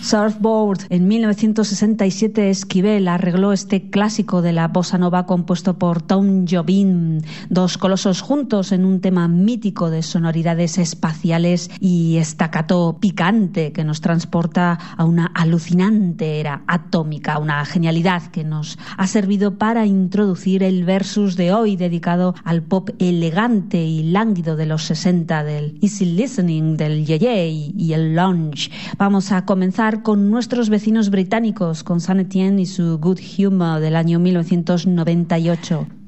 Surfboard. En 1967 Esquivel arregló este clásico de la bossa nova compuesto por Tom Jobim, dos colosos juntos en un tema mítico de sonoridades espaciales y staccato picante que nos transporta a una alucinante era atómica, una genialidad que nos ha servido para introducir el versus de hoy dedicado al pop elegante y lánguido de los 60, del easy listening, del yeye y el lounge. Vamos a comenzar con nuestros vecinos británicos, con Saint Etienne y su Good Humor del año 1998.